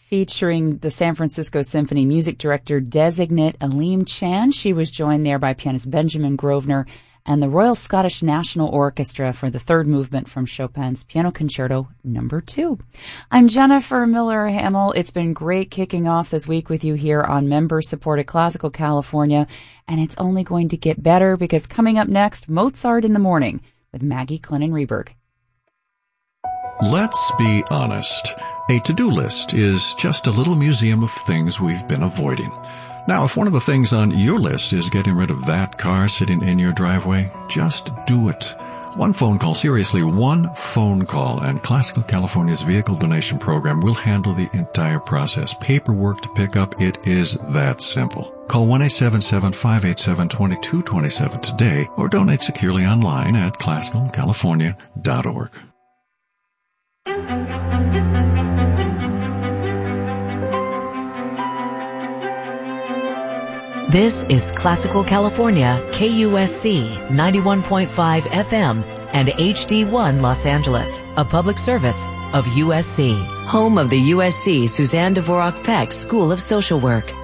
featuring the San Francisco Symphony music director designate Aleem Chan. She was joined there by pianist Benjamin Grosvenor and the Royal Scottish National Orchestra for the third movement from Chopin's Piano Concerto No. 2. I'm Jennifer Miller-Hamill. It's been great kicking off this week with you here on member-supported Classical California, and it's only going to get better because coming up next, Mozart in the Morning with Maggie Clennon-Reberg. Let's be honest. A to-do list is just a little museum of things we've been avoiding. Now, if one of the things on your list is getting rid of that car sitting in your driveway, just do it. One phone call, seriously, one phone call, and Classical California's vehicle donation program will handle the entire process. Paperwork to pick up, it is that simple. Call 1-877-587-2227 today or donate securely online at classicalcalifornia.org. This is Classical California, KUSC 91.5 FM and HD1 Los Angeles, a public service of USC, home of the USC Suzanne Dvorak Peck School of Social Work.